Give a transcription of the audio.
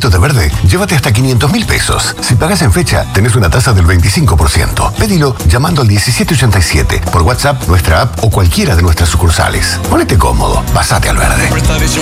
de Verde, llévate hasta 500.000 pesos. Si pagas en fecha, tenés una tasa del 25%. Pedilo llamando al 1787, por WhatsApp, nuestra app o cualquiera de nuestras sucursales. Ponete cómodo, pasate al Verde.